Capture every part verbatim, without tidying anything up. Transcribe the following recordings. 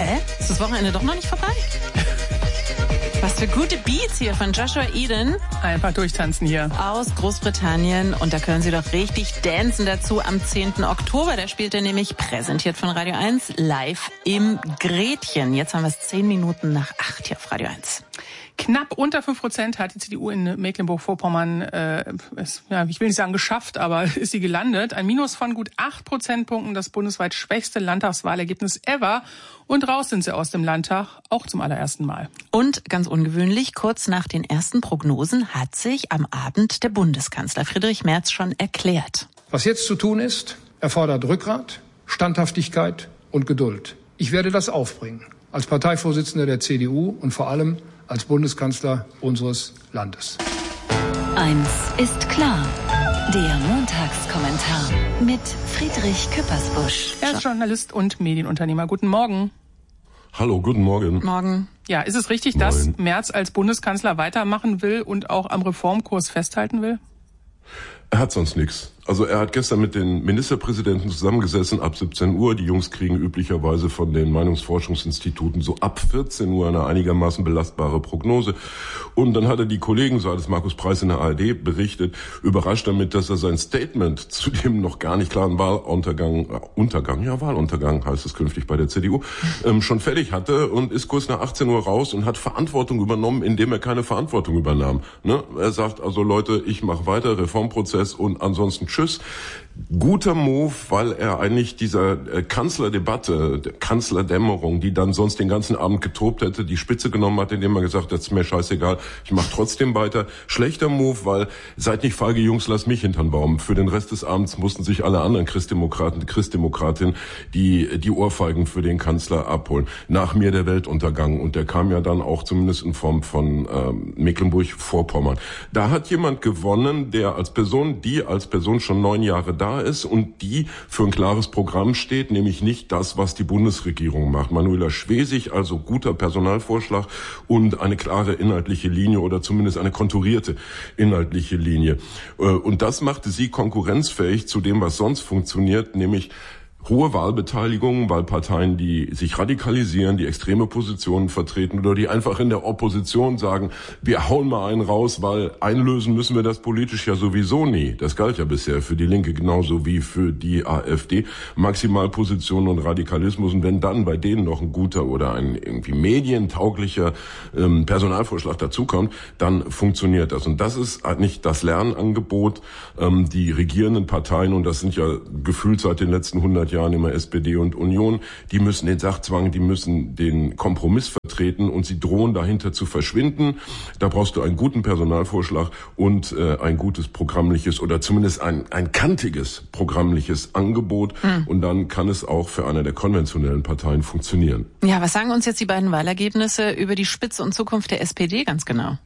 Hä? Ist das Wochenende doch noch nicht vorbei? Was für gute Beats hier von Joshua Eden. Einfach durchtanzen hier. Aus Großbritannien. Und da können Sie doch richtig dancen dazu am zehnten Oktober. Da spielt er nämlich, präsentiert von Radio eins, live im Gretchen. Jetzt haben wir es zehn Minuten nach acht hier auf Radio eins. Knapp unter fünf Prozent hat die C D U in Mecklenburg-Vorpommern, äh, es, ja, ich will nicht sagen geschafft, aber ist sie gelandet. Ein Minus von gut acht Prozentpunkten, das bundesweit schwächste Landtagswahlergebnis ever. Und raus sind sie aus dem Landtag, auch zum allerersten Mal. Und ganz ungewöhnlich, kurz nach den ersten Prognosen hat sich am Abend der Bundeskanzler Friedrich Merz schon erklärt. Was jetzt zu tun ist, erfordert Rückgrat, Standhaftigkeit und Geduld. Ich werde das aufbringen, als Parteivorsitzender der C D U und vor allem als Bundeskanzler unseres Landes. Eins ist klar. Der Montagskommentar mit Friedrich Küppersbusch. Er ist Journalist und Medienunternehmer. Guten Morgen. Hallo, guten Morgen. Morgen. Ja, ist es richtig, Moin. dass Merz als Bundeskanzler weitermachen will und auch am Reformkurs festhalten will? Er hat sonst nichts. Also er hat gestern mit den Ministerpräsidenten zusammengesessen ab siebzehn Uhr. Die Jungs kriegen üblicherweise von den Meinungsforschungsinstituten so ab vierzehn Uhr eine einigermaßen belastbare Prognose. Und dann hat er die Kollegen, so hat es Markus Preis in der A R D berichtet, überrascht damit, dass er sein Statement zu dem noch gar nicht klaren Wahluntergang, äh, Untergang, ja Wahluntergang heißt es künftig bei der C D U, ähm, schon fertig hatte und ist kurz nach achtzehn Uhr raus und hat Verantwortung übernommen, indem er keine Verantwortung übernahm. Ne? Er sagt also, Leute, ich mache weiter, Reformprozess und ansonsten tschüss. Guter Move, weil er eigentlich dieser äh, Kanzlerdebatte, der Kanzlerdämmerung, die dann sonst den ganzen Abend getobt hätte, die Spitze genommen hat, indem er gesagt hat, ist mir scheißegal, ich mache trotzdem weiter. Schlechter Move, weil seid nicht feige Jungs, lasst mich hintern Baum. Für den Rest des Abends mussten sich alle anderen Christdemokraten, Christdemokratinnen die die Ohrfeigen für den Kanzler abholen. Nach mir der Weltuntergang und der kam ja dann auch zumindest in Form von ähm, Mecklenburg-Vorpommern. Da hat jemand gewonnen, der als Person, die als Person schon neun Jahre da ist und die für ein klares Programm steht, nämlich nicht das, was die Bundesregierung macht. Manuela Schwesig, also guter Personalvorschlag und eine klare inhaltliche Linie oder zumindest eine konturierte inhaltliche Linie. Und das machte sie konkurrenzfähig zu dem, was sonst funktioniert, nämlich hohe Wahlbeteiligung, weil Parteien, die sich radikalisieren, die extreme Positionen vertreten oder die einfach in der Opposition sagen, wir hauen mal einen raus, weil einlösen müssen wir das politisch ja sowieso nie. Das galt ja bisher für die Linke genauso wie für die AfD. Maximalposition und Radikalismus. Und wenn dann bei denen noch ein guter oder ein irgendwie medientauglicher ähm, Personalvorschlag dazukommt, dann funktioniert das. Und das ist nicht das Lernangebot. Ähm, die regierenden Parteien, und das sind ja gefühlt seit den letzten hundert Jahren immer S P D und Union, die müssen den Sachzwang, die müssen den Kompromiss vertreten und sie drohen dahinter zu verschwinden. Da brauchst du einen guten Personalvorschlag und äh, ein gutes programmliches oder zumindest ein, ein kantiges programmliches Angebot mhm. und dann kann es auch für eine der konventionellen Parteien funktionieren. Ja, was sagen uns jetzt die beiden Wahlergebnisse über die Spitze und Zukunft der S P D ganz genau?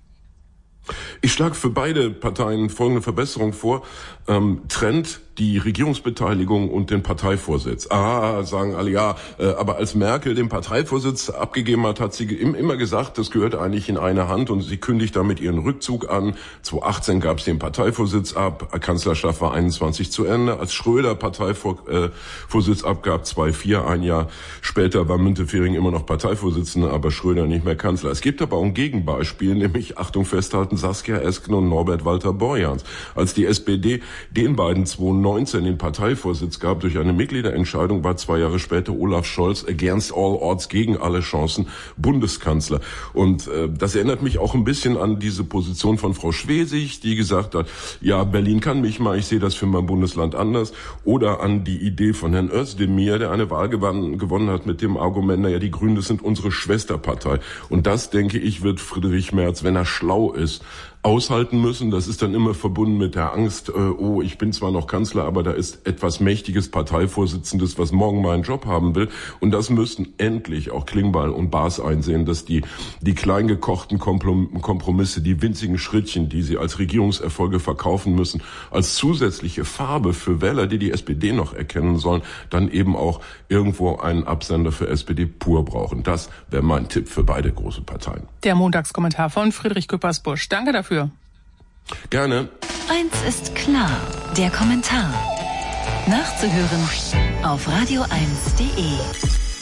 Ich schlage für beide Parteien folgende Verbesserung vor. Ähm, Trend die Regierungsbeteiligung und den Parteivorsitz. Ah, sagen alle, ja, äh, aber als Merkel den Parteivorsitz abgegeben hat, hat sie immer gesagt, das gehört eigentlich in eine Hand und sie kündigt damit ihren Rückzug an. zweitausendachtzehn gab es den Parteivorsitz ab, Kanzlerschaft war einundzwanzig zu Ende. Als Schröder Parteivorsitz abgab, zweitausendvier, ein Jahr später war Müntefering immer noch Parteivorsitzender, aber Schröder nicht mehr Kanzler. Es gibt aber auch ein Gegenbeispiel, nämlich, Achtung festhalten, Saskia Esken und Norbert Walter-Borjans. Als die S P D den beiden zweitausendneunzehn den Parteivorsitz gab durch eine Mitgliederentscheidung, war zwei Jahre später Olaf Scholz against all odds, gegen alle Chancen, Bundeskanzler. Und äh, das erinnert mich auch ein bisschen an diese Position von Frau Schwesig, die gesagt hat, ja, Berlin kann mich mal, ich sehe das für mein Bundesland anders. Oder an die Idee von Herrn Özdemir, der eine Wahl gewann, gewonnen hat mit dem Argument, naja, die Grünen, das sind unsere Schwesterpartei. Und das, denke ich, wird Friedrich Merz, wenn er schlau ist, aushalten müssen. Das ist dann immer verbunden mit der Angst, äh, oh, ich bin zwar noch Kanzler, aber da ist etwas mächtiges Parteivorsitzendes, was morgen meinen Job haben will. Und das müssten endlich auch Klingbeil und Baas einsehen, dass die die kleingekochten Kompromisse, die winzigen Schrittchen, die sie als Regierungserfolge verkaufen müssen, als zusätzliche Farbe für Wähler, die die S P D noch erkennen sollen, dann eben auch irgendwo einen Absender für S P D pur brauchen. Das wäre mein Tipp für beide große Parteien. Der Montagskommentar von Friedrich Küppersbusch. Danke dafür. Gerne. Eins ist klar, der Kommentar. Nachzuhören auf radio eins punkt de.